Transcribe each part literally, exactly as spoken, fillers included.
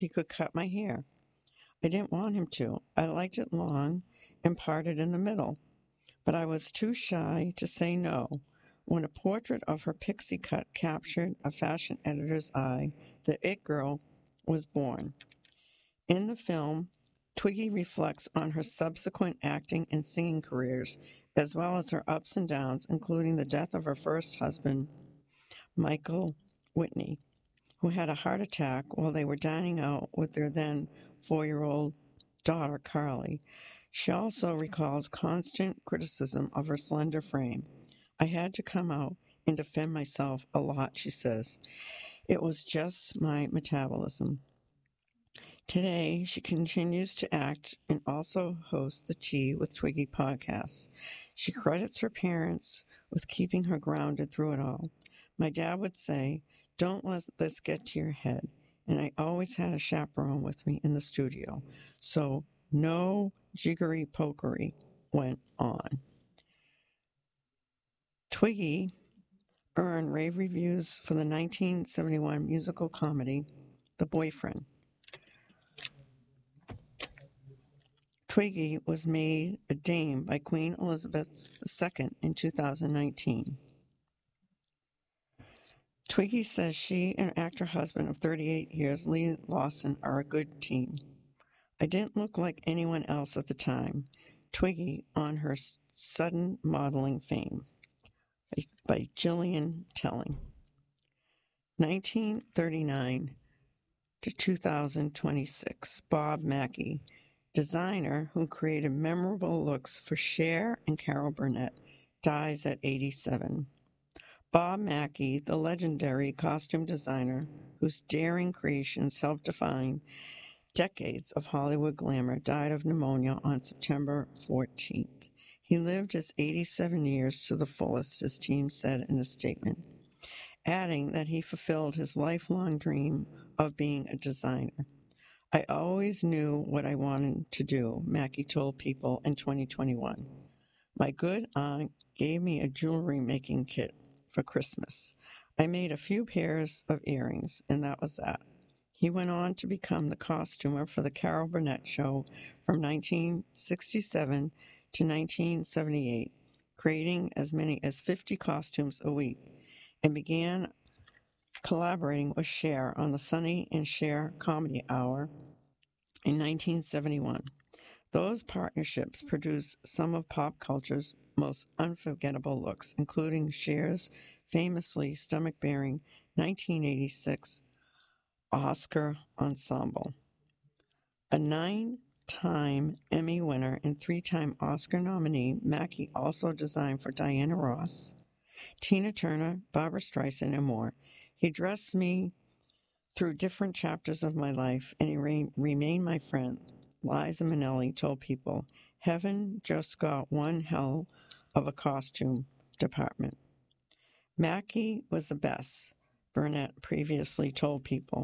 he could cut my hair. I didn't want him to. I liked it long and parted in the middle, but I was too shy to say no. When a portrait of her pixie cut captured a fashion editor's eye, the It Girl was born. In the film, Twiggy reflects on her subsequent acting and singing careers, as well as her ups and downs, including the death of her first husband, Michael Whitney, who had a heart attack while they were dining out with their then four-year-old daughter, Carly. She also recalls constant criticism of her slender frame. I had to come out and defend myself a lot, she says. It was just my metabolism. Today, she continues to act and also hosts the Tea with Twiggy podcast. She credits her parents with keeping her grounded through it all. My dad would say, "Don't let this get to your head." And I always had a chaperone with me in the studio. So no jiggery pokery went on. Twiggy earned rave reviews for the nineteen seventy-one musical comedy, The Boyfriend. Twiggy was made a dame by Queen Elizabeth the Second in two thousand nineteen. Twiggy says she and actor husband of thirty-eight years, Lee Lawson, are a good team. I didn't look like anyone else at the time. Twiggy on her sudden modeling fame by, by Gillian Telling. nineteen thirty-nine to two thousand twenty-six. Bob Mackie, designer who created memorable looks for Cher and Carol Burnett, dies at eighty-seven. Bob Mackie, the legendary costume designer whose daring creations helped define decades of Hollywood glamour, died of pneumonia on September fourteenth. He lived his eighty-seven years to the fullest, his team said in a statement, adding that he fulfilled his lifelong dream of being a designer. I always knew what I wanted to do, Mackie told People in twenty twenty-one. My good aunt gave me a jewelry making kit for Christmas. I made a few pairs of earrings, and that was that. He went on to become the costumer for the Carol Burnett show from nineteen sixty-seven to nineteen seventy-eight, creating as many as fifty costumes a week, and began collaborating with Cher on the Sonny and Cher Comedy Hour in nineteen seventy-one. Those partnerships produced some of pop culture's most unforgettable looks, including Cher's famously stomach-bearing nineteen eighty-six Oscar Ensemble. A nine-time Emmy winner and three-time Oscar nominee, Mackie also designed for Diana Ross, Tina Turner, Barbra Streisand, and more. He dressed me through different chapters of my life, and he re- remained my friend. Liza Minnelli told People, heaven just got one hell of a costume department. Mackie was the best, Burnett previously told People.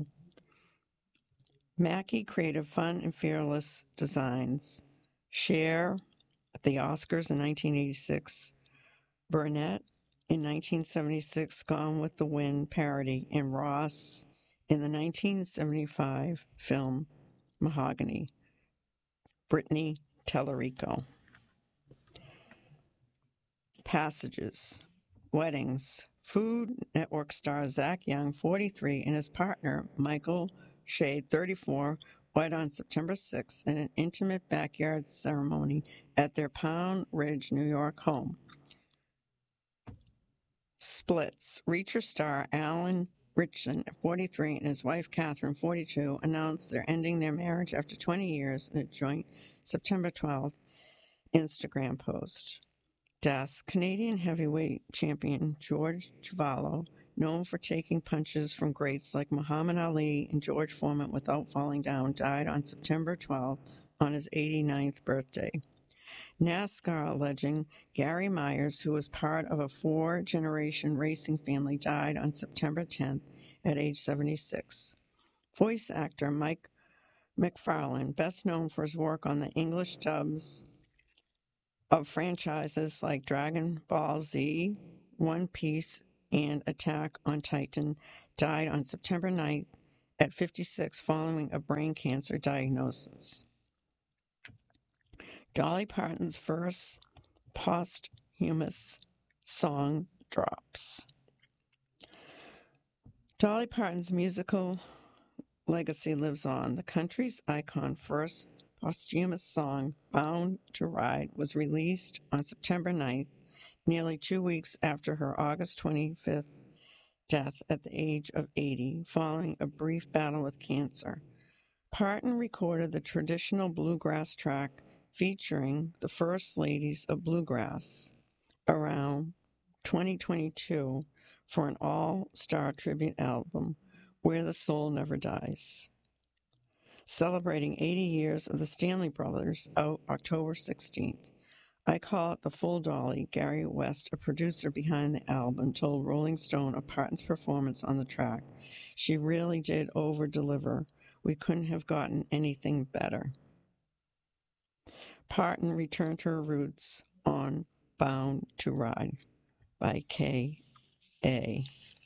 Mackie created fun and fearless designs. Cher at the Oscars in nineteen eighty-six, Burnett in nineteen seventy-six, Gone with the Wind parody, and Ross in the nineteen seventy-five film Mahogany. Brittany Tellerico. Passages. Weddings. Food Network star Zach Young, forty-three, and his partner, Michael Shade, thirty-four, wed on September sixth in an intimate backyard ceremony at their Pound Ridge, New York home. Splits. Reacher star Alan Ritchson, forty-three, and his wife, Catherine, forty-two, announced they're ending their marriage after twenty years in a joint September twelfth Instagram post. Deaths. Canadian heavyweight champion George Chuvalo, known for taking punches from greats like Muhammad Ali and George Foreman without falling down, died on September twelfth on his eighty-ninth birthday. NASCAR legend Gary Myers, who was part of a four-generation racing family, died on September tenth at age seventy-six. Voice actor Mike McFarlane, best known for his work on the English dubs of franchises like Dragon Ball Z, One Piece, and Attack on Titan, died on September ninth at fifty-six following a brain cancer diagnosis. Dolly Parton's first posthumous song drops. Dolly Parton's musical legacy lives on. The country's icon first posthumous song, Bound to Ride, was released on September ninth, nearly two weeks after her August twenty-fifth death at the age of eighty, following a brief battle with cancer. Parton recorded the traditional bluegrass track featuring the First Ladies of Bluegrass around twenty twenty-two for an all-star tribute album, Where the Soul Never Dies, celebrating eighty years of the Stanley Brothers, out October sixteenth. I Call It the Full Dolly. Gary West, a producer behind the album, told Rolling Stone of Parton's performance on the track, "She really did over-deliver. We couldn't have gotten anything better." Parton returned to her roots on Bound to Ride by K A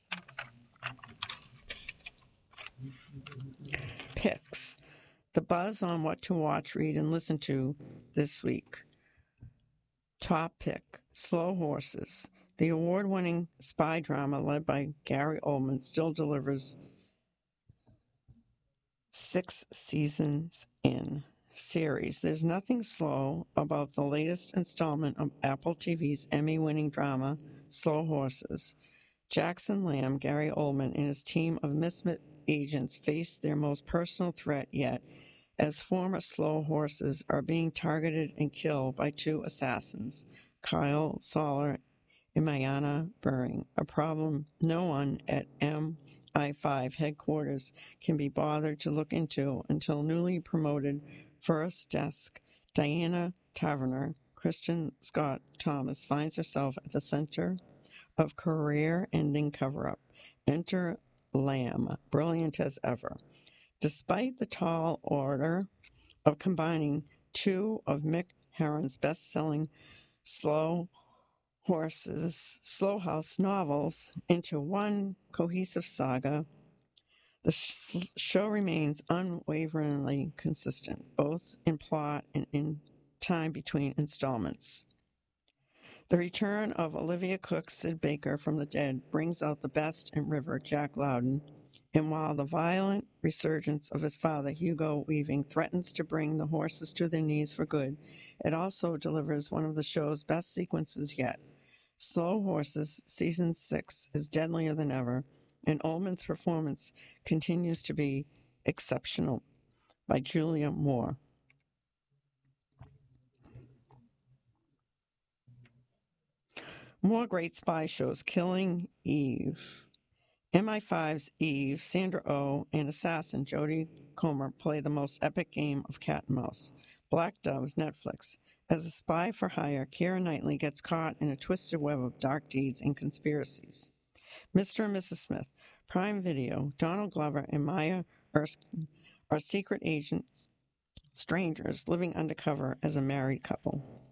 Picks. The buzz on what to watch, read, and listen to this week. Top pick, Slow Horses. The award-winning spy drama led by Gary Oldman still delivers six seasons in series. There's nothing slow about the latest installment of Apple T V's Emmy-winning drama, Slow Horses. Jackson Lamb, Gary Oldman, and his team of misfit agents face their most personal threat yet, as former slow horses are being targeted and killed by two assassins, Kyle Soller and Mayana Buring, a problem no one at M I five headquarters can be bothered to look into until newly promoted First Desk Diana Taverner, Kristen Scott Thomas, finds herself at the center of career-ending cover-up. Enter Lamb, brilliant as ever. Despite the tall order of combining two of Mick Herron's best-selling slow horses, slow house novels into one cohesive saga, the sh- show remains unwaveringly consistent, both in plot and in time between installments. The return of Olivia Cook, Sid Baker from the dead brings out the best in River, Jack Loudon, and while the violent resurgence of his father, Hugo Weaving, threatens to bring the horses to their knees for good, it also delivers one of the show's best sequences yet. Slow Horses Season six is deadlier than ever, and Ullman's performance continues to be exceptional, by Julia Moore. More great spy shows. Killing Eve. M I five's Eve, Sandra Oh, and assassin Jodie Comer play the most epic game of cat and mouse. Black Doves, Netflix. As a spy for hire, Keira Knightley gets caught in a twisted web of dark deeds and conspiracies. Mister and Missus Smith, Prime Video. Donald Glover and Maya Erskine are secret agent strangers living undercover as a married couple.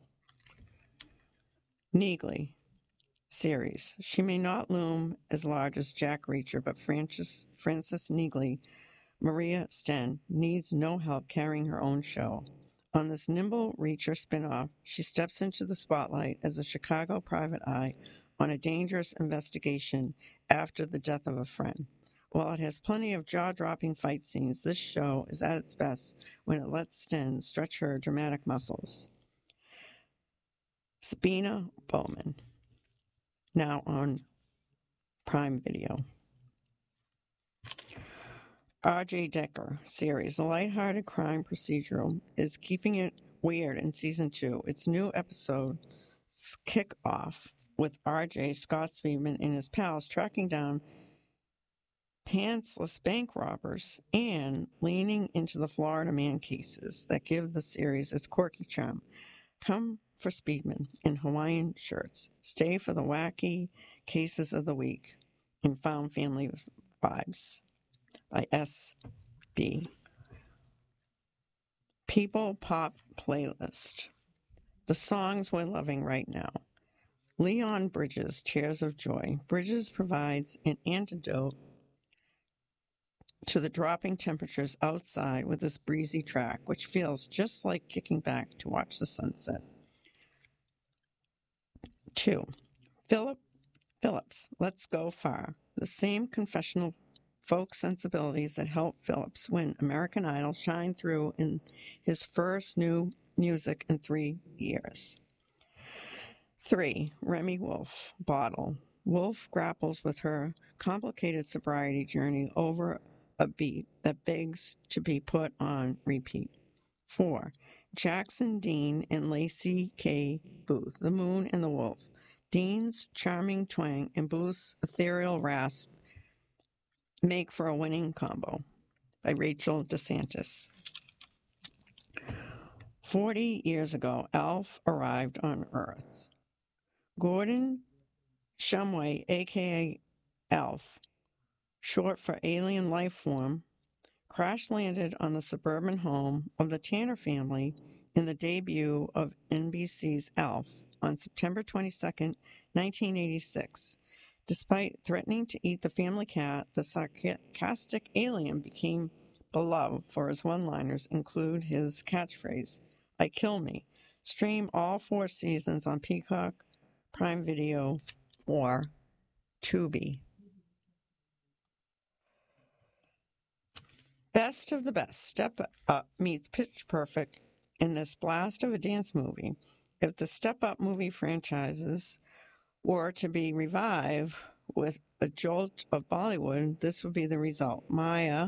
Neagley series. She may not loom as large as Jack Reacher, but Francis, Frances Neagley, Maria Sten, needs no help carrying her own show. On this nimble Reacher spinoff, she steps into the spotlight as a Chicago private eye on a dangerous investigation after the death of a friend. While it has plenty of jaw-dropping fight scenes, this show is at its best when it lets Sten stretch her dramatic muscles. Sabina Bowman, now on Prime Video. R J Decker series, a lighthearted crime procedural, is keeping it weird in season two. Its new episodes kick off with R J, Scott Speedman, and his pals tracking down pantsless bank robbers and leaning into the Florida man cases that give the series its quirky charm. Come for Speedman in Hawaiian shirts. Stay for the wacky cases of the week and found family vibes by S B. People Pop Playlist. The songs we're loving right now. Leon Bridges, Tears of Joy. Bridges provides an antidote to the dropping temperatures outside with this breezy track, which feels just like kicking back to watch the sunset. Two, Philip Phillips, Let's Go Far. The same confessional folk sensibilities that helped Phillips win American Idol shine through in his first new music in three years. Three, Remy Wolf, Bottle. Wolf grapples with her complicated sobriety journey over a beat that begs to be put on repeat. Four, Jackson Dean and Lacey K. Booth, The Moon and the Wolf. Dean's charming twang and Booth's ethereal rasp make for a winning combo, by Rachel DeSantis. Forty years ago, Alf arrived on Earth. Gordon Shumway, a k a. Alf, short for alien life form, crash-landed on the suburban home of the Tanner family in the debut of N B C's Alf on September twenty-second, nineteen eighty-six. Despite threatening to eat the family cat, the sarcastic alien became beloved for his one-liners include his catchphrase, I kill me. Stream all four seasons on Peacock, Prime Video, or Tubi. Best of the best. Step Up meets Pitch Perfect in this blast of a dance movie. If the Step Up movie franchises were to be revived with a jolt of Bollywood, this would be the result. Maya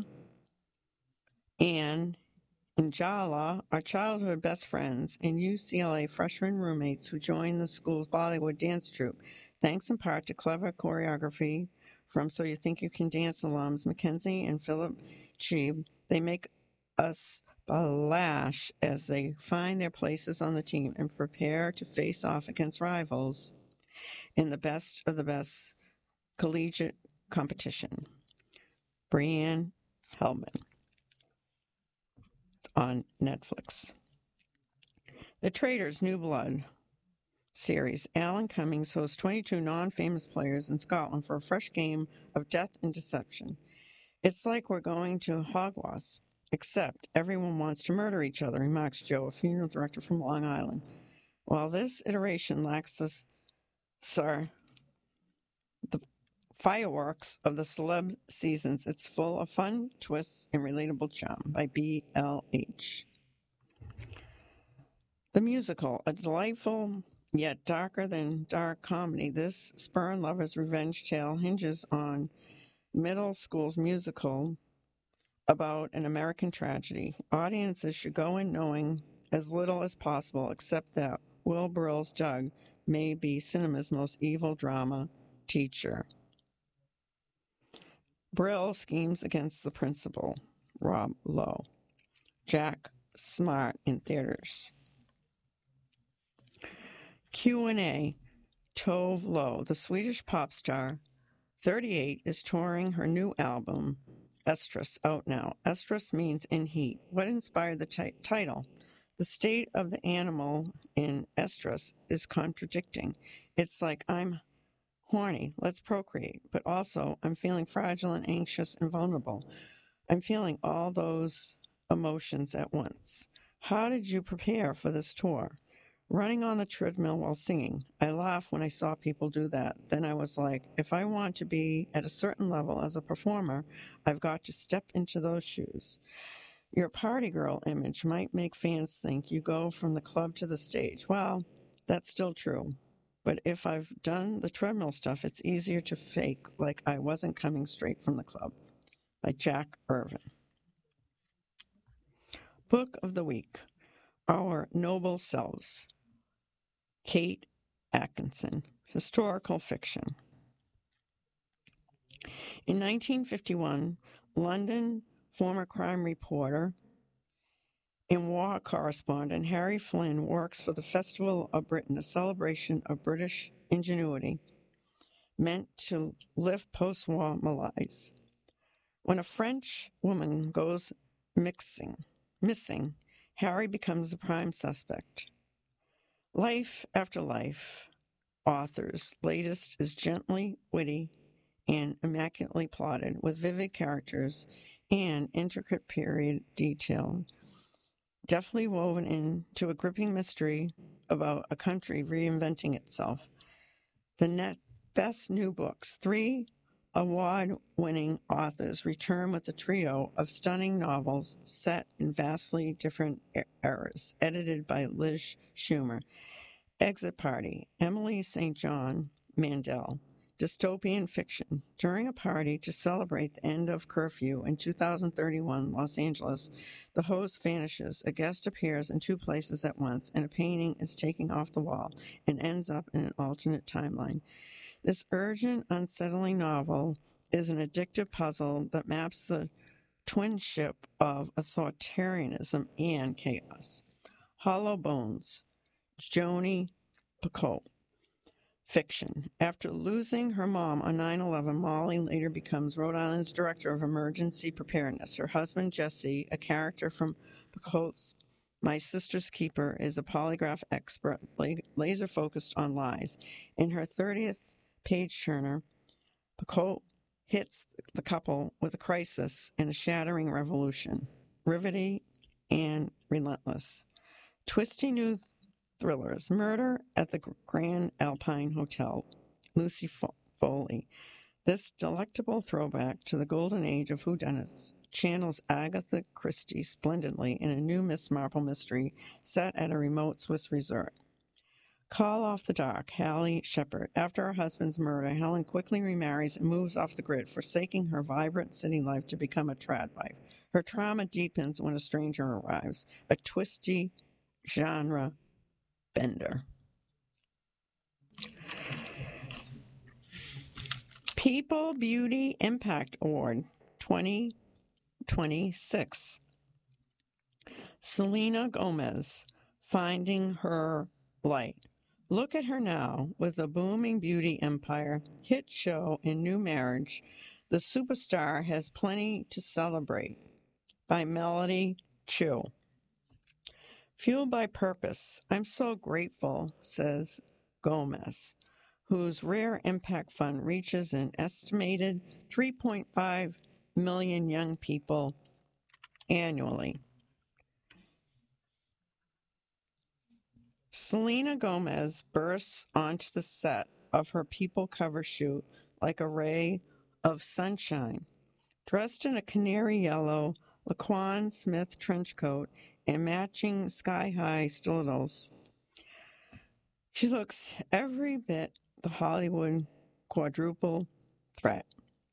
and Njala are childhood best friends and U C L A freshman roommates who joined the school's Bollywood dance troupe, thanks in part to clever choreography from So You Think You Can Dance alums Mackenzie and Philip Cheeb. They make us balash as they find their places on the team and prepare to face off against rivals in the best of the best collegiate competition. Brianne Hellman on Netflix. The Traitors New Blood series. Alan Cummings hosts twenty-two non-famous players in Scotland for a fresh game of death and deception. It's like we're going to Hogwarts, except everyone wants to murder each other, remarks Joe, a funeral director from Long Island. While this iteration lacks the, sir, the fireworks of the celeb seasons, it's full of fun, twists, and relatable charm, by B L H. The Musical, a delightful yet darker than dark comedy, this spurn lover's revenge tale hinges on middle school's musical about an American tragedy. Audiences should go in knowing as little as possible, except that Will Burrell's Doug may be cinema's most evil drama teacher. Brill schemes against the principal, Rob Lowe. Jack Smart in theaters. Q and A, Tove Lo, the Swedish pop star, thirty-eight, is touring her new album, Estrus, out now. Estrus means in heat. What inspired the t- title? The state of the animal in estrus is contradicting. It's like, I'm horny, let's procreate, but also I'm feeling fragile and anxious and vulnerable. I'm feeling all those emotions at once. How did you prepare for this tour? Running on the treadmill while singing. I laughed when I saw people do that. Then I was like, if I want to be at a certain level as a performer, I've got to step into those shoes. Your party girl image might make fans think you go from the club to the stage. Well, that's still true. But if I've done the treadmill stuff, it's easier to fake like I wasn't coming straight from the club. By Jack Irvin. Book of the Week. Our Noble Selves. Kate Atkinson. Historical fiction. In nineteen fifty-one, London former crime reporter and war correspondent Harry Flynn works for the Festival of Britain, a celebration of British ingenuity meant to lift post-war malaise. When a French woman goes mixing, missing, Harry becomes the prime suspect. Life After Life, author's latest is gently witty and immaculately plotted with vivid characters and intricate period detail, deftly woven into a gripping mystery about a country reinventing itself. The net best new books. Three award-winning authors return with a trio of stunning novels set in vastly different eras, edited by Liz Schumer. Exit Party, Emily Saint John Mandel. Dystopian fiction. During a party to celebrate the end of curfew in two thousand thirty-one Los Angeles, the host vanishes, a guest appears in two places at once, and a painting is taken off the wall and ends up in an alternate timeline. This urgent, unsettling novel is an addictive puzzle that maps the twinship of authoritarianism and chaos. Hollow Bones, Joni Picoult. Fiction. After losing her mom on nine eleven, Molly later becomes Rhode Island's Director of Emergency Preparedness. Her husband, Jesse, a character from Picoult's My Sister's Keeper, is a polygraph expert, laser-focused on lies. In her thirtieth page-turner, Picoult hits the couple with a crisis and a shattering revolution. Riveting and relentless. Twisty new thrillers. Murder at the Grand Alpine Hotel. Lucy Foley. This delectable throwback to the golden age of whodunits channels Agatha Christie splendidly in a new Miss Marple mystery set at a remote Swiss resort. Call Off the Dock, Hallie Shepard. After her husband's murder, Helen quickly remarries and moves off the grid, forsaking her vibrant city life to become a trad wife. Her trauma deepens when a stranger arrives, a twisty genre bender. People Beauty Impact Award twenty twenty-six. Selena Gomez, Finding Her Light. Look at her now with a booming beauty empire, hit show, and new marriage. The superstar has plenty to celebrate. By Melody Chu. Fueled by purpose. I'm so grateful, says Gomez, whose Rare Impact Fund reaches an estimated three point five million young people annually. Selena Gomez bursts onto the set of her People cover shoot like a ray of sunshine. Dressed in a canary yellow Laquan Smith trench coat and matching sky-high stilettos, she looks every bit the Hollywood quadruple threat.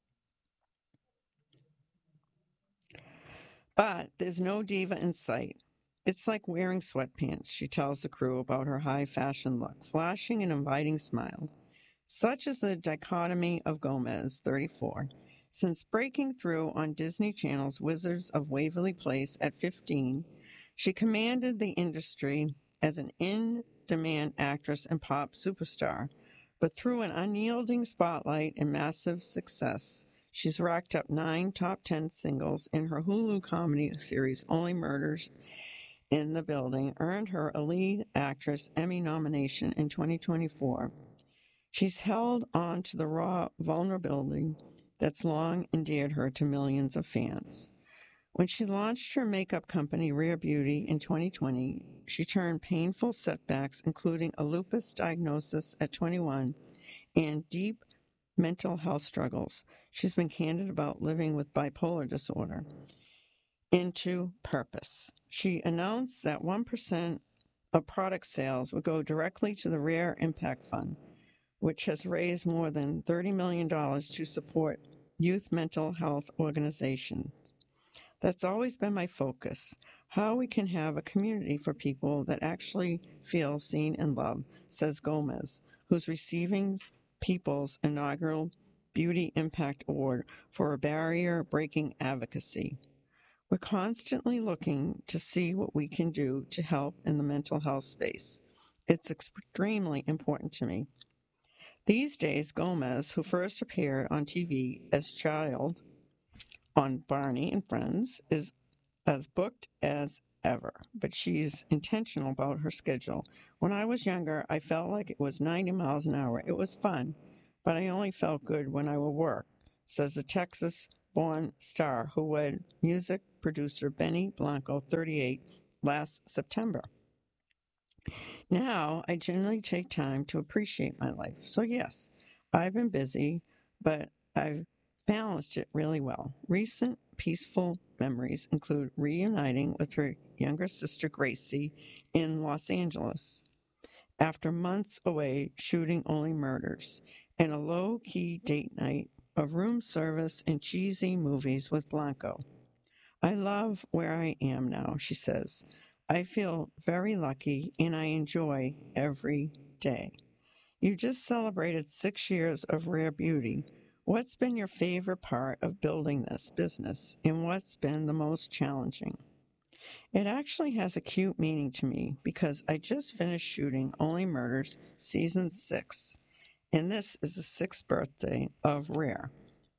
But there's no diva in sight. It's like wearing sweatpants, she tells the crew about her high fashion look, flashing an inviting smile. Such is the dichotomy of Gomez, thirty-four. Since breaking through on Disney Channel's Wizards of Waverly Place at fifteen, she commanded the industry as an in-demand actress and pop superstar. But through an unyielding spotlight and massive success, she's racked up nine top ten singles, in her Hulu comedy series Only Murders in the Building earned her a lead actress Emmy nomination in twenty twenty-four. She's held on to the raw vulnerability that's long endeared her to millions of fans. When she launched her makeup company Rare Beauty in twenty twenty, she turned painful setbacks, including a lupus diagnosis at twenty-one and deep mental health struggles. She's been candid about living with bipolar disorder, into purpose. She announced that one percent of product sales would go directly to the Rare Impact Fund, which has raised more than thirty million dollars to support youth mental health organizations. That's always been my focus, how we can have a community for people that actually feel seen and loved, says Gomez, who's receiving People's inaugural Beauty Impact Award for a barrier-breaking advocacy. We're constantly looking to see what we can do to help in the mental health space. It's extremely important to me. These days, Gomez, who first appeared on T V as child on Barney and Friends, is as booked as ever, but she's intentional about her schedule. When I was younger, I felt like it was ninety miles an hour. It was fun, but I only felt good when I would work, says the Texas born star who wed music producer Benny Blanco, thirty-eight, last September. Now, I generally take time to appreciate my life. So yes, I've been busy, but I've balanced it really well. Recent peaceful memories include reuniting with her younger sister Gracie in Los Angeles after months away shooting Only Murders, and a low-key date night of room service and cheesy movies with Blanco. I love where I am now, she says. I feel very lucky and I enjoy every day. You just celebrated six years of Rare Beauty. What's been your favorite part of building this business, and what's been the most challenging? It actually has a cute meaning to me because I just finished shooting Only Murders Season six, and this is the sixth birthday of Rare.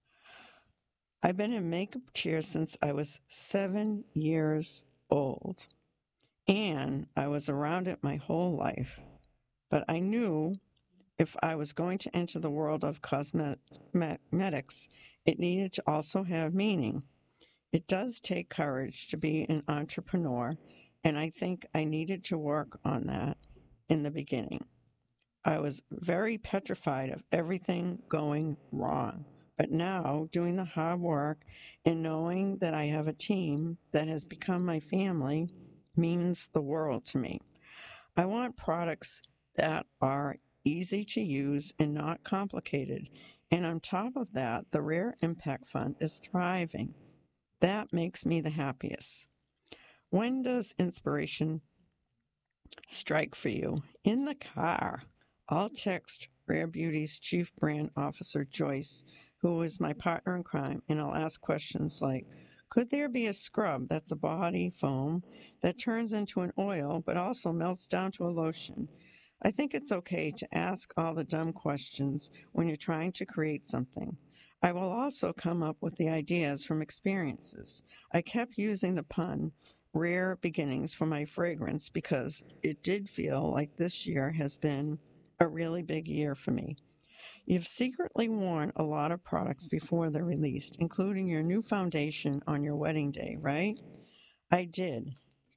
I've been in makeup chair since I was seven years old, and I was around it my whole life. But I knew if I was going to enter the world of cosmetics, it needed to also have meaning. It does take courage to be an entrepreneur, and I think I needed to work on that in the beginning. I was very petrified of everything going wrong, but now doing the hard work and knowing that I have a team that has become my family means the world to me. I want products that are easy to use and not complicated, and on top of that, the Rare Impact Fund is thriving. That makes me the happiest. When does inspiration strike for you? In the car. I'll text Rare Beauty's Chief Brand Officer, Joyce, who is my partner in crime, and I'll ask questions like, could there be a scrub that's a body foam that turns into an oil but also melts down to a lotion? I think it's okay to ask all the dumb questions when you're trying to create something. I will also come up with the ideas from experiences. I kept using the pun, Rare Beginnings, for my fragrance because it did feel like this year has been a really big year for me. You've secretly worn a lot of products before they're released, including your new foundation on your wedding day, right? I did.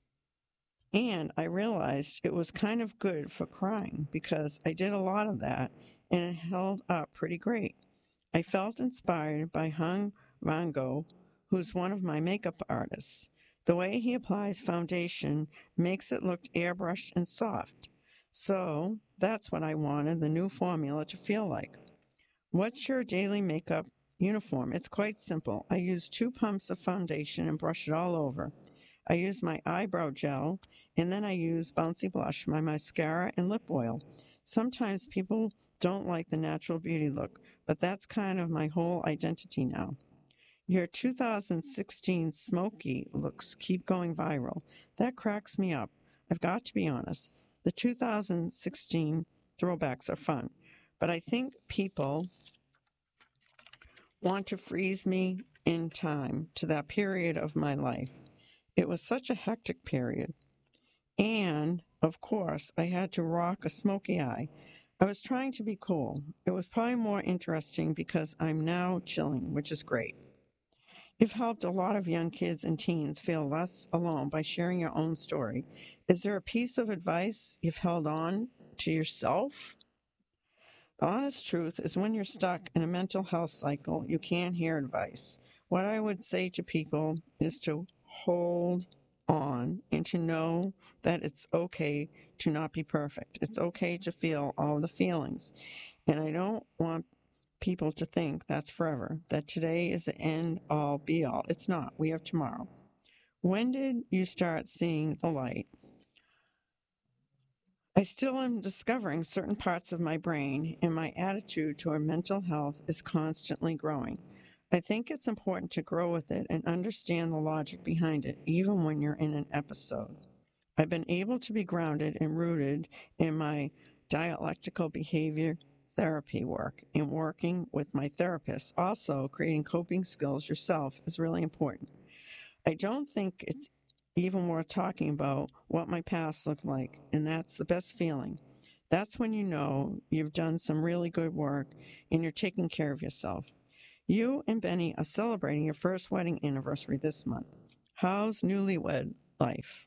And I realized it was kind of good for crying because I did a lot of that and it held up pretty great. I felt inspired by Hung Rango, who's one of my makeup artists. The way he applies foundation makes it look airbrushed and soft. So that's what I wanted the new formula to feel like. What's your daily makeup uniform? It's quite simple. I use two pumps of foundation and brush it all over. I use my eyebrow gel, and then I use Bouncy Blush, my mascara, and lip oil. Sometimes people don't like the natural beauty look, but that's kind of my whole identity now. Your two thousand sixteen smoky looks keep going viral. That cracks me up. I've got to be honest. The two thousand sixteen throwbacks are fun, but I think people want to freeze me in time to that period of my life. It was such a hectic period. And, of course, I had to rock a smoky eye. I was trying to be cool. It was probably more interesting because I'm now chilling, which is great. You've helped a lot of young kids and teens feel less alone by sharing your own story. Is there a piece of advice you've held on to yourself? The honest truth is when you're stuck in a mental health cycle, you can't hear advice. What I would say to people is to hold on and to know that it's okay to not be perfect. It's okay to feel all the feelings. And I don't want people to think that's forever, that today is the end all be all. It's not. We have tomorrow. When did you start seeing the light? I still am discovering certain parts of my brain, and my attitude toward mental health is constantly growing. I think it's important to grow with it and understand the logic behind it, even when you're in an episode. I've been able to be grounded and rooted in my dialectical behavior therapy work and working with my therapist. Also, creating coping skills yourself is really important. I don't think it's even worth talking about what my past looked like, and that's the best feeling. That's when you know you've done some really good work and you're taking care of yourself. You and Benny are celebrating your first wedding anniversary this month. How's newlywed life?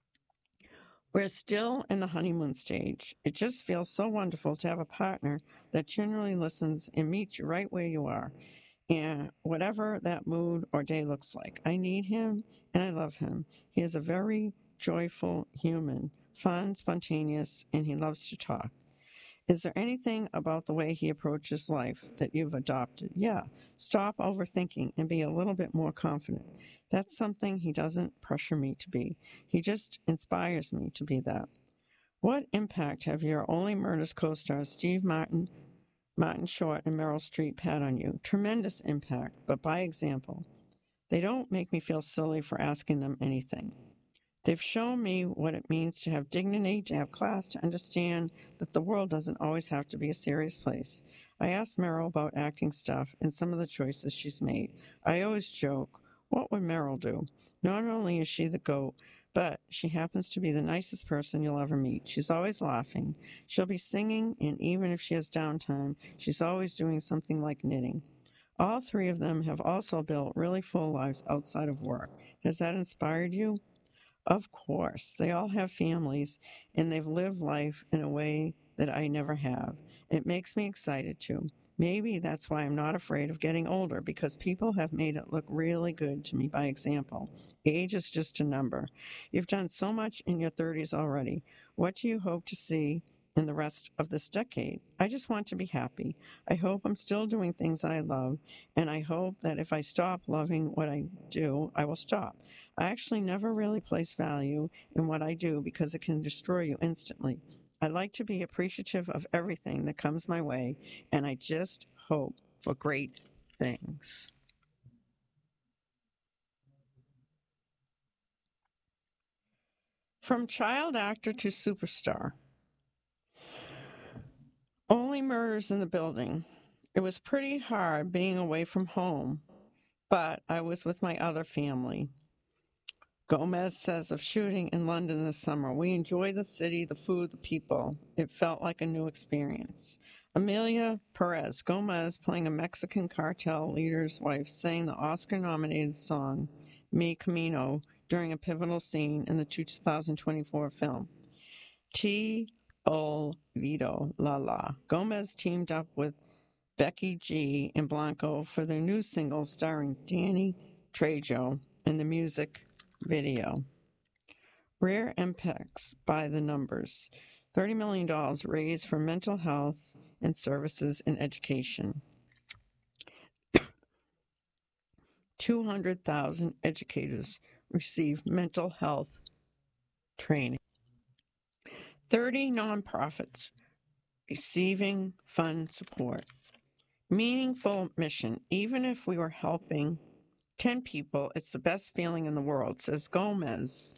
We're still in the honeymoon stage. It just feels so wonderful to have a partner that generally listens and meets you right where you are, and whatever that mood or day looks like. I need him and I love him. He is a very joyful human, fun, spontaneous, and he loves to talk. Is there anything about the way he approaches life that you've adopted? Yeah. Stop overthinking and be a little bit more confident. That's something he doesn't pressure me to be. He just inspires me to be that. What impact have your Only Murders co-stars Steve Martin, Martin Short, and Meryl Streep had on you? Tremendous impact, but by example. They don't make me feel silly for asking them anything. They've shown me what it means to have dignity, to have class, to understand that the world doesn't always have to be a serious place. I asked Meryl about acting stuff and some of the choices she's made. I always joke, what would Meryl do? Not only is she the GOAT, but she happens to be the nicest person you'll ever meet. She's always laughing. She'll be singing, and even if she has downtime, she's always doing something like knitting. All three of them have also built really full lives outside of work. Has that inspired you? Of course. They all have families, and they've lived life in a way that I never have. It makes me excited too. Maybe that's why I'm not afraid of getting older, because people have made it look really good to me by example. Age is just a number. You've done so much in your thirties already. What do you hope to see in the rest of this decade? I just want to be happy. I hope I'm still doing things I love, and I hope that if I stop loving what I do, I will stop. I actually never really place value in what I do because it can destroy you instantly. I like to be appreciative of everything that comes my way, and I just hope for great things. From child actor to superstar. Only Murders in the Building. It was pretty hard being away from home, but I was with my other family. Gomez says of shooting in London this summer, we enjoyed the city, the food, the people. It felt like a new experience. Amelia Perez Gomez, playing a Mexican cartel leader's wife, sang the Oscar-nominated song Mi Camino during a pivotal scene in the two thousand twenty-four film. T. Olvido La La. Gomez teamed up with Becky G and Blanco for their new single starring Danny Trejo in the music video. Rare impacts by the numbers. thirty million dollars raised for mental health and services in education. two hundred thousand educators receive mental health training. thirty nonprofits receiving fund support. Meaningful mission. Even if we were helping ten people, it's the best feeling in the world, says Gomez.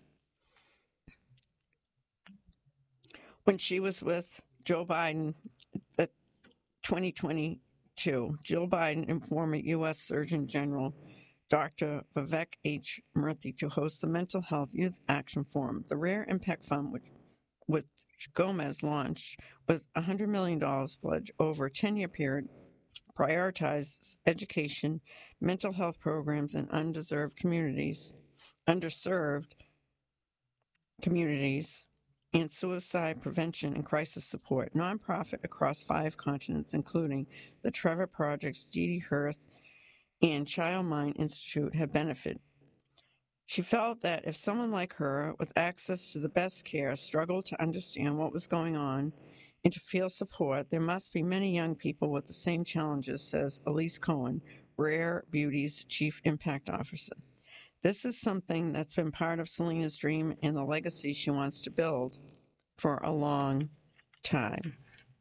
When she was with Joe Biden at twenty twenty-two, Jill Biden and former U S Surgeon General Doctor Vivek H. Murthy to host the Mental Health Youth Action Forum. The Rare Impact Fund, which, which Gomez launched with a one hundred million dollars pledge over a ten-year period, prioritizes education, mental health programs in undeserved communities, underserved communities, and suicide prevention and crisis support. Nonprofit across five continents, including the Trevor Project's Didi Hirth and Child Mind Institute, have benefited. She felt that if someone like her, with access to the best care, struggled to understand what was going on and to feel support, there must be many young people with the same challenges, says Elise Cohen, Rare Beauty's Chief Impact Officer. This is something that's been part of Selena's dream and the legacy she wants to build for a long time.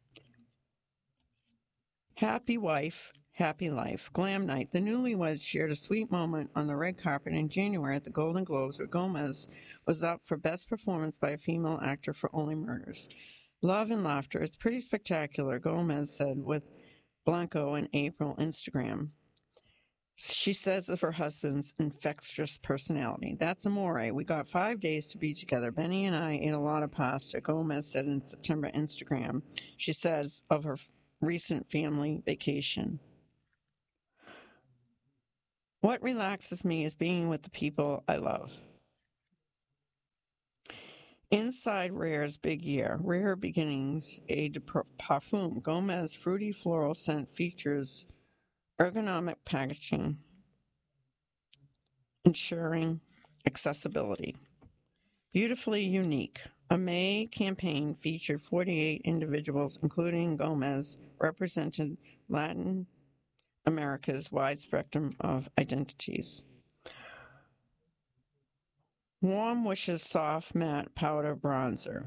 Happy wife, happy life. Glam night. The newlyweds shared a sweet moment on the red carpet in January at the Golden Globes, where Gomez was up for Best Performance by a Female Actor for Only Murders. Love and laughter. It's pretty spectacular, Gomez said with Blanco and April Instagram. She says of her husband's infectious personality. That's amore. We got five days to be together. Benny and I ate a lot of pasta, Gomez said in September Instagram. She says of her recent family vacation. What relaxes me is being with the people I love. Inside Rare's Big Year, Rare Beginnings Eau de Parfum Gomez Fruity Floral Scent features ergonomic packaging, ensuring accessibility. Beautifully unique. A May campaign featured forty-eight individuals, including Gomez, represented Latin America's wide spectrum of identities. Warm Wishes Soft Matte Powder Bronzer.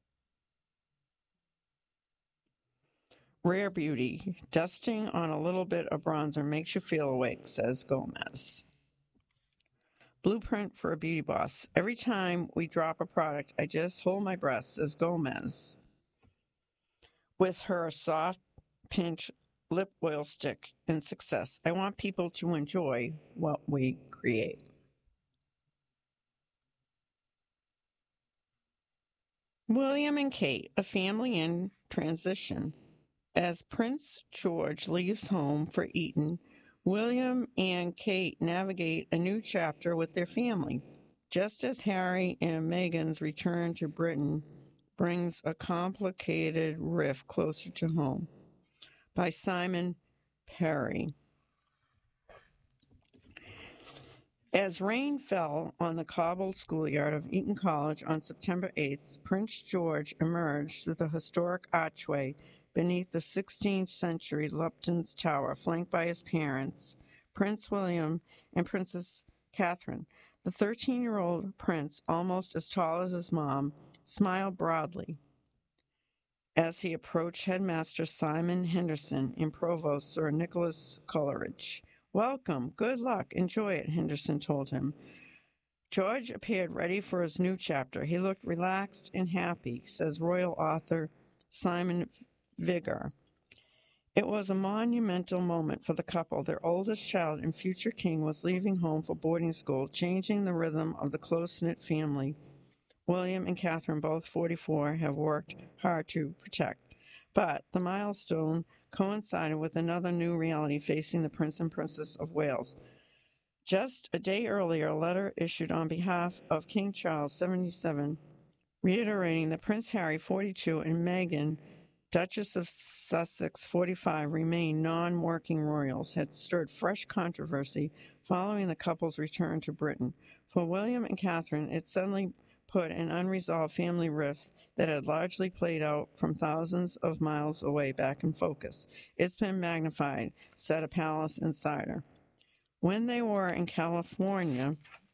Rare Beauty. Dusting on a little bit of bronzer makes you feel awake, says Gomez. Blueprint for a Beauty Boss. Every time we drop a product, I just hold my breath, says Gomez. With her soft pinch lip oil stick and success, I want people to enjoy what we create. William and Kate, a family in transition. As Prince George leaves home for Eton, William and Kate navigate a new chapter with their family, just as Harry and Meghan's return to Britain brings a complicated rift closer to home. By Simon Perry. As rain fell on the cobbled schoolyard of Eton College on September eighth, Prince George emerged through the historic archway beneath the sixteenth century Lupton's Tower, flanked by his parents, Prince William and Princess Catherine. The thirteen-year-old prince, almost as tall as his mom, smiled broadly as he approached Headmaster Simon Henderson and Provost Sir Nicholas Coleridge. "Welcome, good luck, enjoy it," Henderson told him. George appeared ready for his new chapter. He looked relaxed and happy, says royal author Simon Vigor. It was a monumental moment for the couple. Their oldest child and future king was leaving home for boarding school, changing the rhythm of the close-knit family William and Catherine, both forty-four, have worked hard to protect. But the milestone coincided with another new reality facing the Prince and Princess of Wales. Just a day earlier, a letter issued on behalf of King Charles, seventy-seven, reiterating that Prince Harry, forty-two, and Meghan, Duchess of Sussex, forty-five, remain non-working royals, had stirred fresh controversy following the couple's return to Britain. For William and Catherine, it suddenly put an unresolved family rift that had largely played out from thousands of miles away back in focus. It's been magnified, said a palace insider. When they were in California,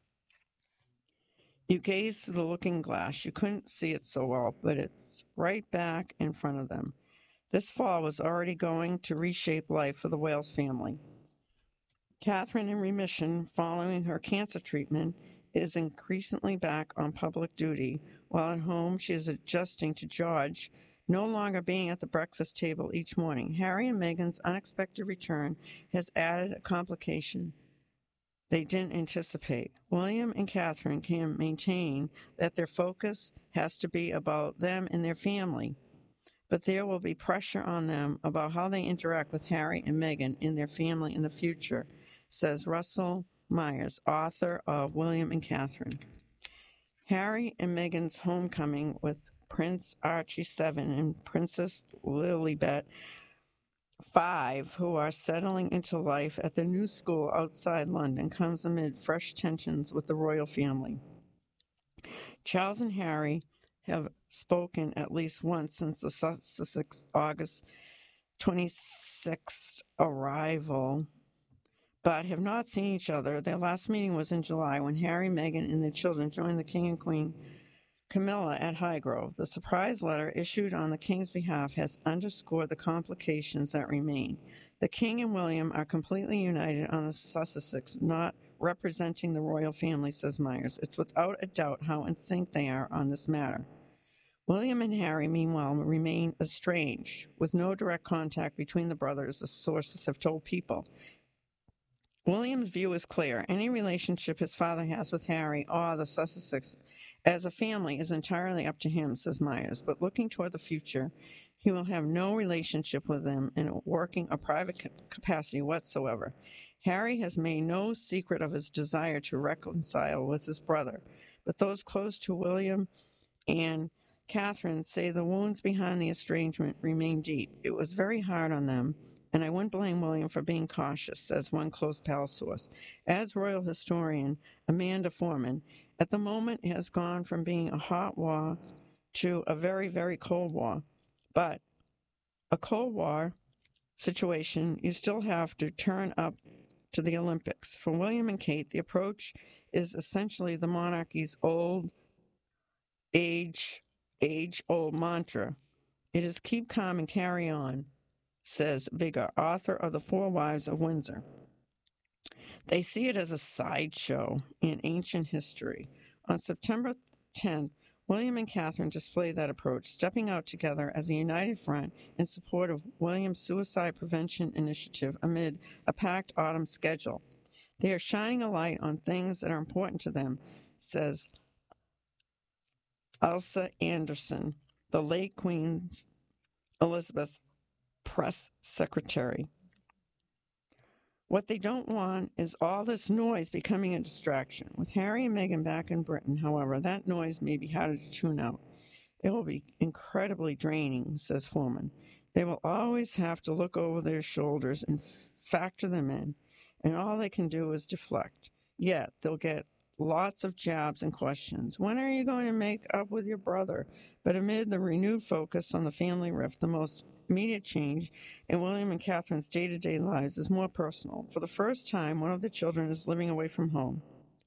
you gazed through the looking glass. You couldn't see it so well, but it's right back in front of them. This fall was already going to reshape life for the Wales family. Catherine, in remission following her cancer treatment, is increasingly back on public duty, while at home she is adjusting to George no longer being at the breakfast table each morning. Harry and Meghan's unexpected return has added a complication they didn't anticipate. William and Catherine can maintain that their focus has to be about them and their family, but there will be pressure on them about how they interact with Harry and Meghan and their family in the future, says Russell Myers, author of William and Catherine. Harry and Meghan's homecoming with Prince Archie, seven, and Princess Lilibet, five, who are settling into life at their new school outside London, comes amid fresh tensions with the royal family. Charles and Harry have spoken at least once since the Sussex August twenty-sixth arrival, but have not seen each other. Their last meeting was in July when Harry, Meghan, and their children joined the King and Queen Camilla at Highgrove. The surprise letter issued on the King's behalf has underscored the complications that remain. The King and William are completely united on the Sussex, not representing the royal family, says Myers. It's without a doubt how in sync they are on this matter. William and Harry, meanwhile, remain estranged, with no direct contact between the brothers, the sources have told People. William's view is clear. Any relationship his father has with Harry or the Sussex as a family is entirely up to him, says Myers. But looking toward the future, he will have no relationship with them in a working or private capacity whatsoever. Harry has made no secret of his desire to reconcile with his brother, but those close to William and Catherine say the wounds behind the estrangement remain deep. It was very hard on them, and I wouldn't blame William for being cautious, says one close pal source. As royal historian Amanda Foreman, at the moment it has gone from being a hot war to a very, very cold war. But a Cold War situation, you still have to turn up to the Olympics. For William and Kate, the approach is essentially the monarchy's old age, age-old mantra. It is keep calm and carry on, says Vigor, author of The Four Wives of Windsor. They see it as a sideshow in ancient history. On September tenth, William and Catherine display that approach, stepping out together as a united front in support of William's suicide prevention initiative amid a packed autumn schedule. They are shining a light on things that are important to them, says Elsa Anderson, the late Queen Elizabeth's press secretary. What they don't want is all this noise becoming a distraction. With Harry and Meghan back in Britain, however, that noise may be harder to tune out. It will be incredibly draining, says Foreman. They will always have to look over their shoulders and f- factor them in, and all they can do is deflect. Yet they'll get lots of jabs and questions. When are you going to make up with your brother? But amid the renewed focus on the family rift, the most immediate change in William and Catherine's day-to-day lives is more personal. For the first time, one of the children is living away from home.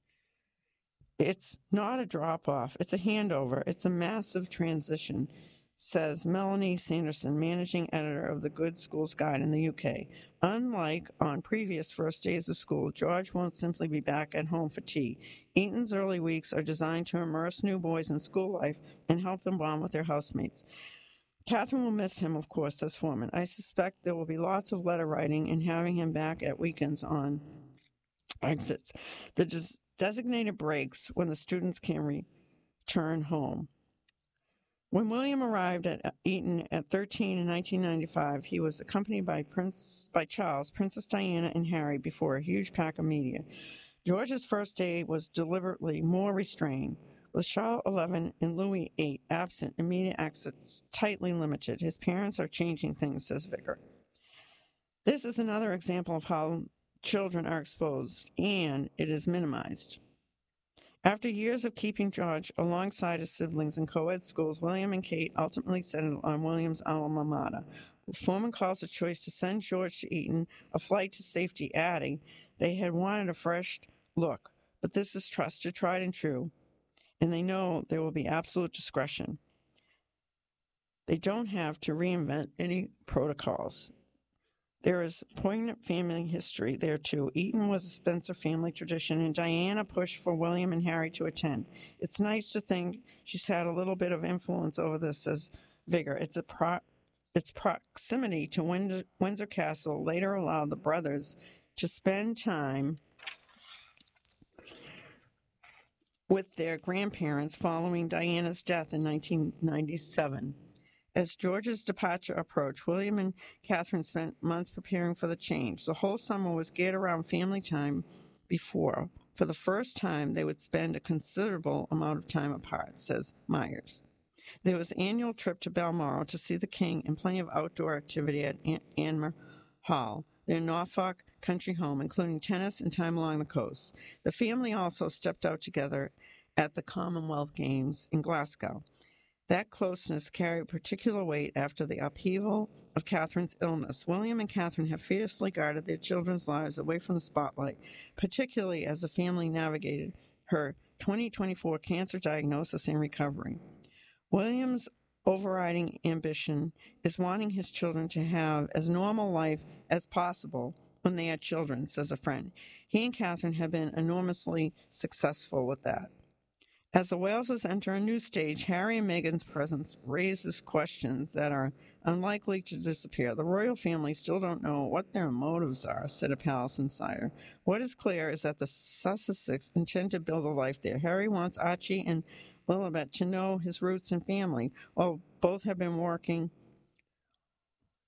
It's not a drop-off. It's a handover. It's a massive transition, says Melanie Sanderson, managing editor of the Good Schools Guide in the U K. Unlike on previous first days of school, George won't simply be back at home for tea. Eton's early weeks are designed to immerse new boys in school life and help them bond with their housemates. Catherine will miss him, of course, says Foreman. I suspect there will be lots of letter writing and having him back at weekends on exits. The des- designated breaks when the students can return home. When William arrived at Eton at thirteen in nineteen ninety-five, he was accompanied by Prince by Charles, Princess Diana, and Harry before a huge pack of media. George's first day was deliberately more restrained, with Charles the eleventh and Louis the eighth absent, immediate access tightly limited. His parents are changing things, says Vicker. This is another example of how children are exposed, and it is minimized. After years of keeping George alongside his siblings in co-ed schools, William and Kate ultimately settled on William's alma mater. Foreman calls the choice to send George to Eton a flight to safety, adding they had wanted a fresh look, but this is trusted, tried and true, and they know there will be absolute discretion. They don't have to reinvent any protocols. There is poignant family history there, too. Eton was a Spencer family tradition, and Diana pushed for William and Harry to attend. It's nice to think she's had a little bit of influence over this, says Vigor. It's a pro- its proximity to Windsor, Windsor Castle later allowed the brothers to spend time with their grandparents following Diana's death in nineteen ninety-seven. As George's departure approached, William and Catherine spent months preparing for the change. The whole summer was geared around family time before. For the first time, they would spend a considerable amount of time apart, says Myers. There was an annual trip to Balmoral to see the King and plenty of outdoor activity at Anmer Hall, their Norfolk country home, including tennis and time along the coast. The family also stepped out together at the Commonwealth Games in Glasgow. That closeness carried particular weight after the upheaval of Catherine's illness. William and Catherine have fiercely guarded their children's lives away from the spotlight, particularly as the family navigated her twenty twenty-four cancer diagnosis and recovery. William's overriding ambition is wanting his children to have as normal life as possible when they are children, says a friend. He and Catherine have been enormously successful with that. As the Waleses enter a new stage, Harry and Meghan's presence raises questions that are unlikely to disappear. The royal family still don't know what their motives are, said a palace insider. What is clear is that the Sussexes intend to build a life there. Harry wants Archie and Lilibet to know his roots and family, while both have been working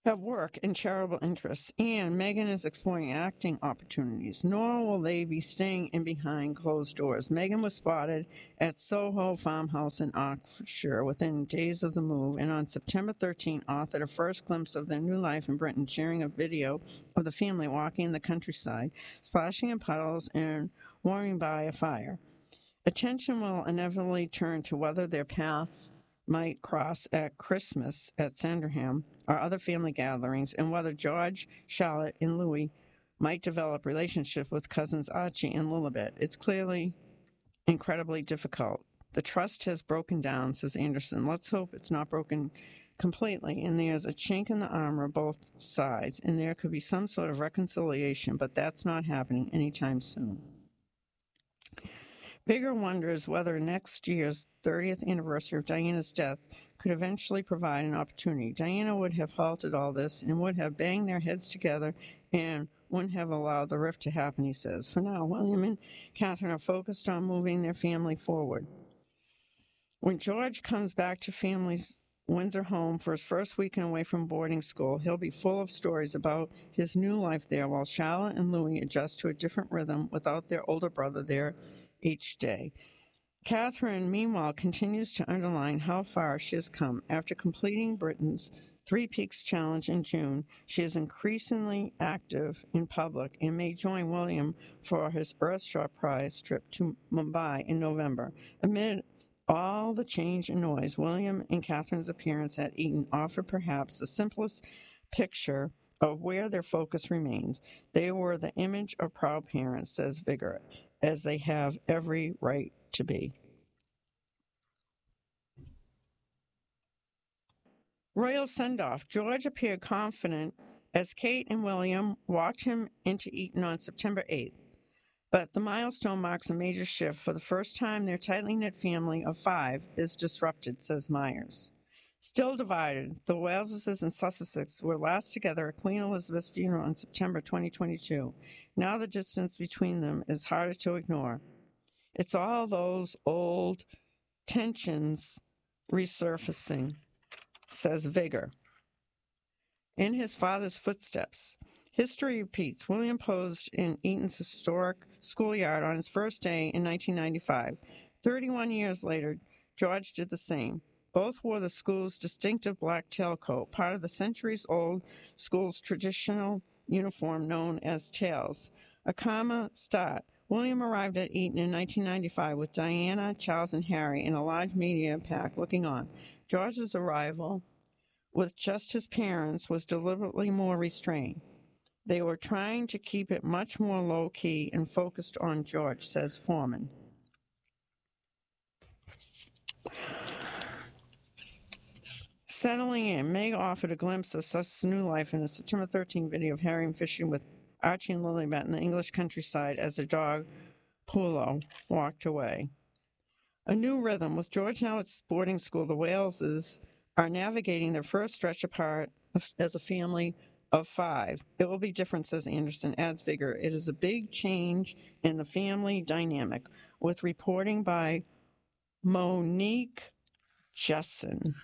have work and charitable interests, and Meghan is exploring acting opportunities, nor will they be staying in behind closed doors. Meghan was spotted at Soho Farmhouse in Oxfordshire within days of the move, and on September thirteenth authored a first glimpse of their new life in Britain, sharing a video of the family walking in the countryside, splashing in puddles and warming by a fire. Attention will inevitably turn to whether their paths might cross at Christmas at Sandringham or other family gatherings, and whether George, Charlotte, and Louis might develop relationships with cousins Archie and Lilibet. It's clearly incredibly difficult. The trust has broken down, says Anderson. Let's hope it's not broken completely, and there's a chink in the armor both sides, and there could be some sort of reconciliation, but that's not happening anytime soon. Bigger wonders whether next year's thirtieth anniversary of Diana's death could eventually provide an opportunity. Diana would have halted all this and would have banged their heads together and wouldn't have allowed the rift to happen, he says. For now, William and Catherine are focused on moving their family forward. When George comes back to family's Windsor home for his first weekend away from boarding school, he'll be full of stories about his new life there, while Charlotte and Louis adjust to a different rhythm without their older brother there each day. Catherine, meanwhile, continues to underline how far she has come. After completing Britain's Three Peaks Challenge in June, she is increasingly active in public and may join William for his Earthshot Prize trip to Mumbai in November. Amid all the change and noise, William and Catherine's appearance at Eton offer perhaps the simplest picture of where their focus remains. They were the image of proud parents, says Vigor, as they have every right to be. Royal send-off. George appeared confident as Kate and William walked him into Eton on September eighth. But the milestone marks a major shift. For the first time, their tightly knit family of five is disrupted, says Myers. Still divided, the Waleses and Sussexes were last together at Queen Elizabeth's funeral in September twenty twenty-two. Now the distance between them is harder to ignore. It's all those old tensions resurfacing, says Vigor. In his father's footsteps, history repeats. William posed in Eton's historic schoolyard on his first day in nineteen ninety-five. thirty-one years later, George did the same. Both wore the school's distinctive black tailcoat, part of the centuries-old school's traditional uniform known as tails. A calmer start. William arrived at Eton in nineteen ninety-five with Diana, Charles, and Harry in a large media pack looking on. George's arrival, with just his parents, was deliberately more restrained. They were trying to keep it much more low-key and focused on George, says Foreman. Settling in, Meg offered a glimpse of Suss's new life in a September thirteenth video of Harry fishing with Archie and Lilibet in the English countryside as their dog, Pullo, walked away. A new rhythm. With George now at boarding school, the Waleses are navigating their first stretch apart as a family of five. It will be different, says Anderson, adds Vigor. It is a big change in the family dynamic, with reporting by Monique Jessen.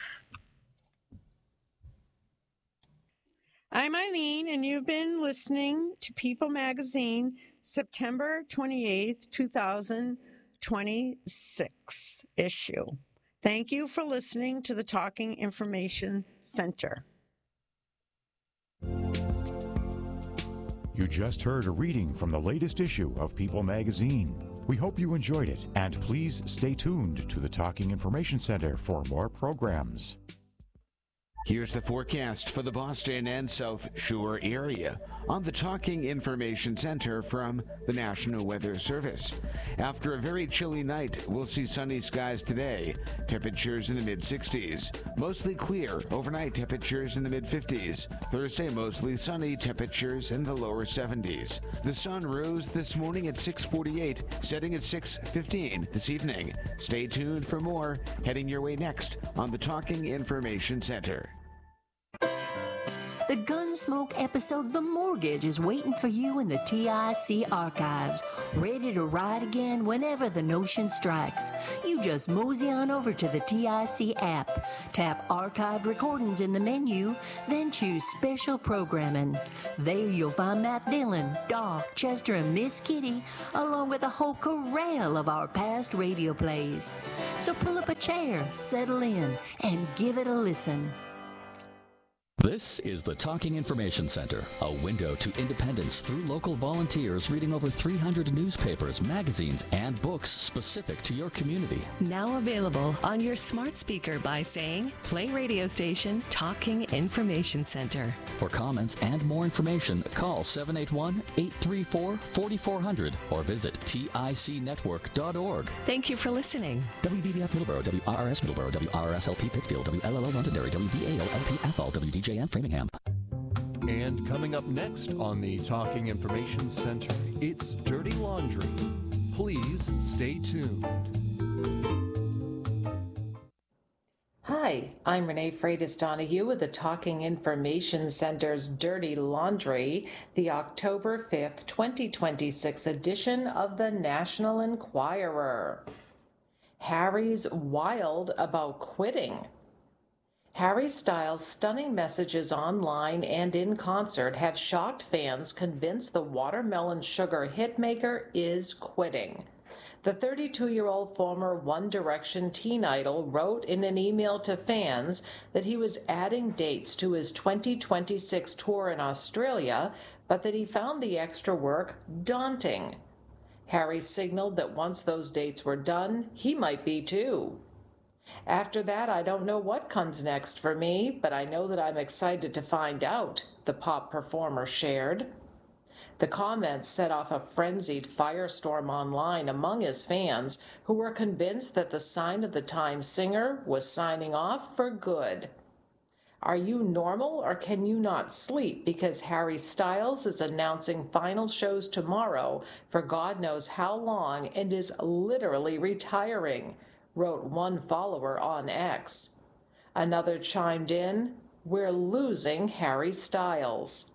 I'm Eileen, and you've been listening to People Magazine, September twenty-eighth, twenty twenty-six issue. Thank you for listening to the Talking Information Center. You just heard a reading from the latest issue of People Magazine. We hope you enjoyed it, and please stay tuned to the Talking Information Center for more programs. Here's the forecast for the Boston and South Shore area on the Talking Information Center from the National Weather Service. After a very chilly night, we'll see sunny skies today. Temperatures in the mid sixties. Mostly clear. Overnight temperatures in the mid fifties. Thursday, mostly sunny. Temperatures in the lower seventies. The sun rose this morning at six forty-eight, setting at six fifteen this evening. Stay tuned for more. Heading your way next on the Talking Information Center. The Gunsmoke episode The Mortgage is waiting for you in the T I C archives, ready to ride again whenever the notion strikes. You just mosey on over to the T I C app, tap Archived Recordings in the menu, then choose Special Programming. There you'll find Matt Dillon, Doc, Chester, and Miss Kitty, along with a whole corral of our past radio plays. So pull up a chair, settle in, and give it a listen. This is the Talking Information Center, a window to independence through local volunteers reading over three hundred newspapers, magazines, and books specific to your community. Now available on your smart speaker by saying, play radio station Talking Information Center. For comments and more information, call seven eight one, eight three four, four four zero zero or visit T I C network dot org. Thank you for listening. W B B F Middleborough, W R R S Middleborough, W R R S L P Pittsfield, W L L O Londonderry, W V A O L P Athol, W D J M Framingham. And coming up next on the Talking Information Center, it's Dirty Laundry. Please stay tuned. Hi, I'm Renee Freitas Donahue with the Talking Information Center's Dirty Laundry, the October fifth, twenty twenty-six edition of the National Enquirer. Harry's wild about quitting. Harry Styles' stunning messages online and in concert have shocked fans convinced the watermelon sugar hitmaker is quitting. The thirty-two-year-old former One Direction teen idol wrote in an email to fans that he was adding dates to his twenty twenty-six tour in Australia, but that he found the extra work daunting. Harry signaled that once those dates were done, he might be too. After that, I don't know what comes next for me, but I know that I'm excited to find out, the pop performer shared. The comments set off a frenzied firestorm online among his fans, who were convinced that the Sign of the Times singer was signing off for good. Are you normal, or can you not sleep because Harry Styles is announcing final shows tomorrow for God knows how long and is literally retiring? Wrote one follower on X. Another chimed in, "We're losing Harry Styles."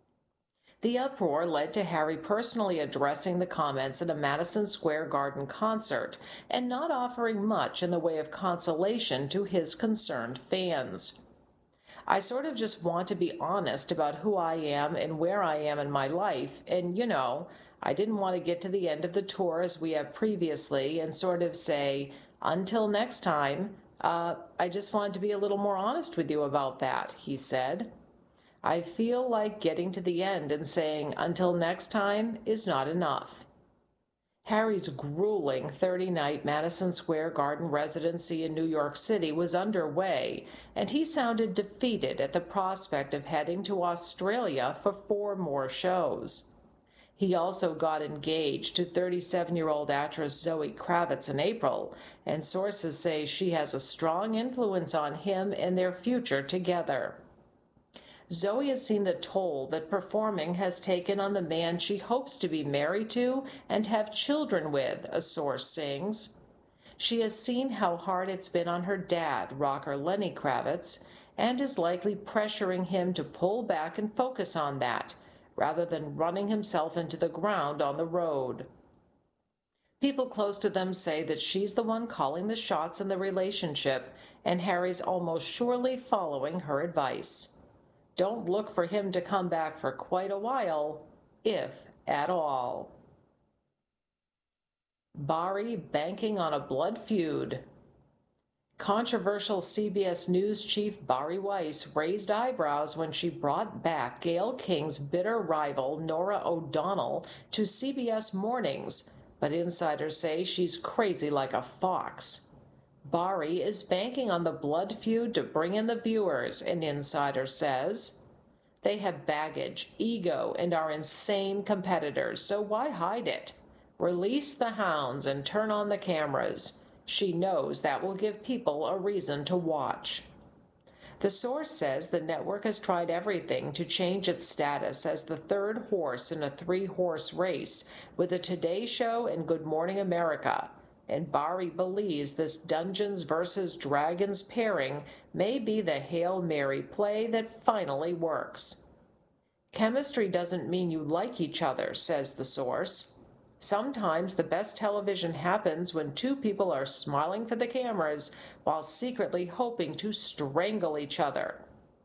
The uproar led to Harry personally addressing the comments at a Madison Square Garden concert and not offering much in the way of consolation to his concerned fans. I sort of just want to be honest about who I am and where I am in my life, and, you know, I didn't want to get to the end of the tour as we have previously and sort of say, until next time, uh, I just wanted to be a little more honest with you about that, he said. I feel like getting to the end and saying until next time is not enough. Harry's grueling thirty-night Madison Square Garden residency in New York City was underway, and he sounded defeated at the prospect of heading to Australia for four more shows. He also got engaged to thirty-seven-year-old actress Zoe Kravitz in April, and sources say she has a strong influence on him and their future together. Zoe has seen the toll that performing has taken on the man she hopes to be married to and have children with, a source sings. She has seen how hard it's been on her dad, rocker Lenny Kravitz, and is likely pressuring him to pull back and focus on that, rather than running himself into the ground on the road. People close to them say that she's the one calling the shots in the relationship, and Harry's almost surely following her advice. Don't look for him to come back for quite a while, if at all. Bari banking on a blood feud. Controversial C B S News chief Bari Weiss raised eyebrows when she brought back Gayle King's bitter rival Norah O'Donnell to C B S Mornings, but insiders say she's crazy like a fox. Bari is banking on the blood feud to bring in the viewers, an insider says. They have baggage, ego, and are insane competitors, so why hide it? Release the hounds and turn on the cameras. She knows that will give people a reason to watch. The source says the network has tried everything to change its status as the third horse in a three-horse race with the Today Show and Good Morning America, and Bari believes this Dungeons versus Dragons pairing may be the Hail Mary play that finally works. Chemistry doesn't mean you like each other, says the source. Sometimes the best television happens when two people are smiling for the cameras while secretly hoping to strangle each other.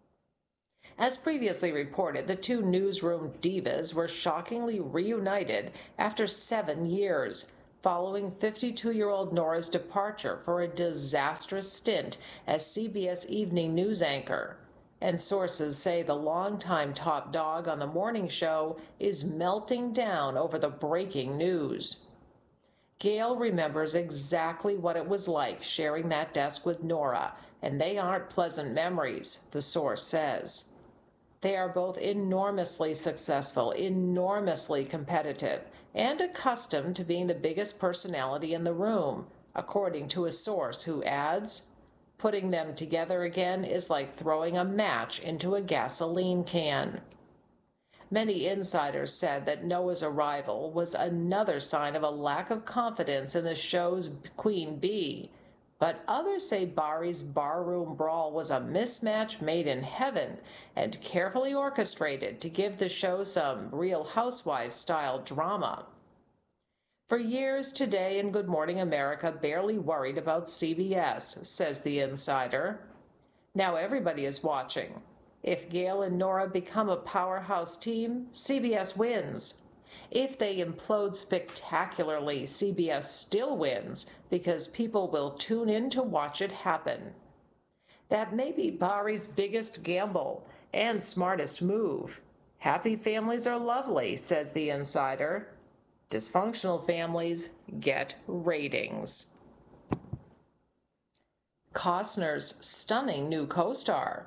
As previously reported, the two newsroom divas were shockingly reunited after seven years, following fifty-two-year-old Nora's departure for a disastrous stint as C B S evening news anchor. And sources say the longtime top dog on the morning show is melting down over the breaking news. Gail remembers exactly what it was like sharing that desk with Nora, and they aren't pleasant memories, the source says. They are both enormously successful, enormously competitive, and accustomed to being the biggest personality in the room, according to a source who adds, putting them together again is like throwing a match into a gasoline can. Many insiders said that Noah's arrival was another sign of a lack of confidence in the show's queen bee, but others say Bari's barroom brawl was a mismatch made in heaven and carefully orchestrated to give the show some Real Housewives-style drama. For years, Today and Good Morning America barely worried about C B S, says the insider. Now everybody is watching. If Gail and Nora become a powerhouse team, C B S wins. If they implode spectacularly, C B S still wins because people will tune in to watch it happen. That may be Bari's biggest gamble and smartest move. Happy families are lovely, says the insider. Dysfunctional families get ratings. Costner's stunning new co-star.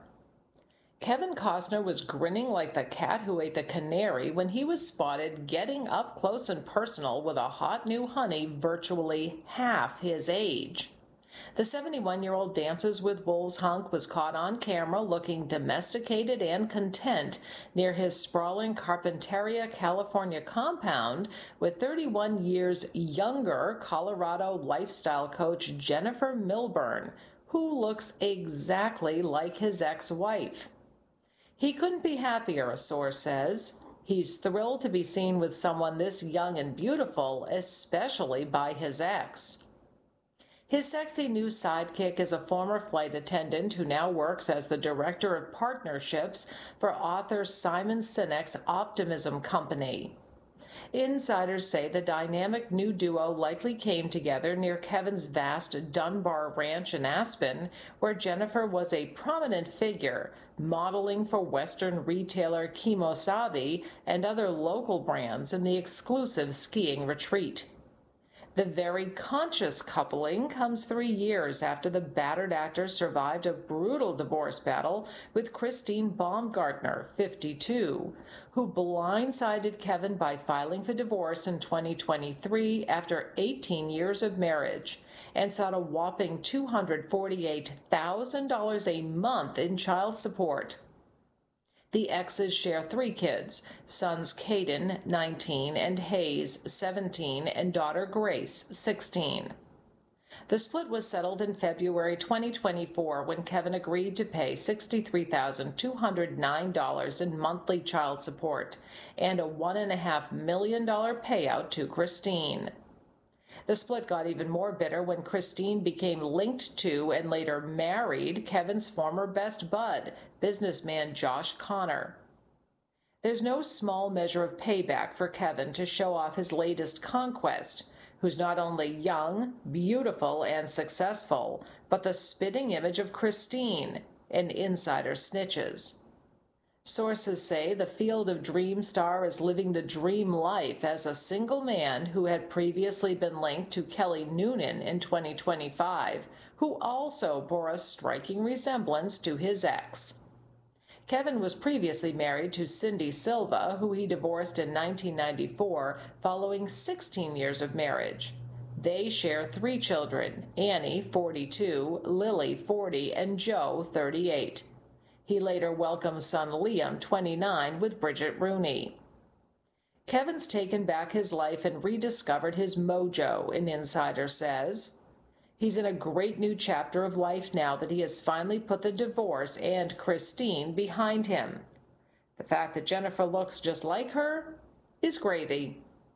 Kevin Costner was grinning like the cat who ate the canary when he was spotted getting up close and personal with a hot new honey virtually half his age. The seventy-one-year-old Dances with Wolves hunk was caught on camera looking domesticated and content near his sprawling Carpinteria, California compound with thirty-one years younger Colorado lifestyle coach Jennifer Milburn, who looks exactly like his ex-wife. He couldn't be happier, a source says. He's thrilled to be seen with someone this young and beautiful, especially by his ex. His sexy new sidekick is a former flight attendant who now works as the director of partnerships for author Simon Sinek's Optimism Company. Insiders say the dynamic new duo likely came together near Kevin's vast Dunbar Ranch in Aspen, where Jennifer was a prominent figure, modeling for Western retailer Kimosabi and other local brands in the exclusive skiing retreat. The very conscious coupling comes three years after the battered actor survived a brutal divorce battle with Christine Baumgartner, fifty-two, who blindsided Kevin by filing for divorce in twenty twenty-three after eighteen years of marriage and sought a whopping two hundred forty-eight thousand dollars a month in child support. The exes share three kids, sons Caden, nineteen, and Hayes, seventeen, and daughter Grace, sixteen. The split was settled in February twenty twenty-four when Kevin agreed to pay sixty-three thousand two hundred nine dollars in monthly child support and a one point five million dollars payout to Christine. The split got even more bitter when Christine became linked to and later married Kevin's former best bud, businessman Josh Connor. There's no small measure of payback for Kevin to show off his latest conquest, who's not only young, beautiful, and successful, but the spitting image of Christine, an insider snitches. Sources say the Field of Dream star is living the dream life as a single man who had previously been linked to Kelly Noonan in twenty twenty-five, who also bore a striking resemblance to his ex. Kevin was previously married to Cindy Silva, who he divorced in nineteen ninety-four following sixteen years of marriage. They share three children, Annie, forty-two, Lily, forty, and Joe, thirty-eight. He later welcomed son Liam, twenty-nine, with Bridget Rooney. Kevin's taken back his life and rediscovered his mojo, an insider says. He's in a great new chapter of life now that he has finally put the divorce and Christine behind him. The fact that Jennifer looks just like her is gravy.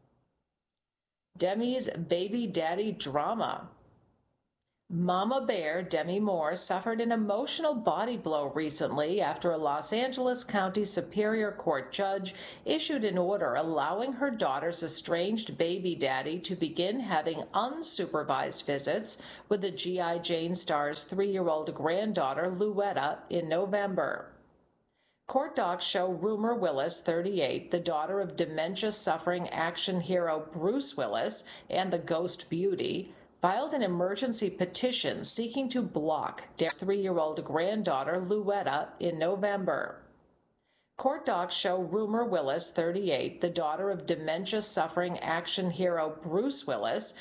Demi's baby daddy drama. Mama Bear Demi Moore suffered an emotional body blow recently after a Los Angeles County Superior Court judge issued an order allowing her daughter's estranged baby daddy to begin having unsupervised visits with the G I. Jane star's three-year-old granddaughter Louetta in November. Court docs show Rumor Willis, thirty-eight, the daughter of dementia-suffering action hero Bruce Willis and the Ghost Beauty, filed an emergency petition seeking to block their three-year-old granddaughter Louetta in November. Court docs show Rumor Willis, thirty-eight, the daughter of dementia-suffering action hero Bruce Willis